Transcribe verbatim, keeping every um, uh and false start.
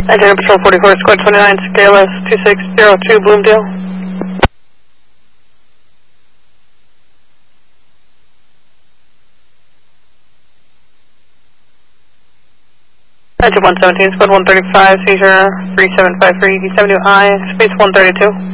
Engine Patrol forty-four, Squad twenty-nine, K L S two six zero two, Bloomdale. Engine one seventeen, Squad one thirty-five, seizure three seven five three, descend to I, space one thirty-two.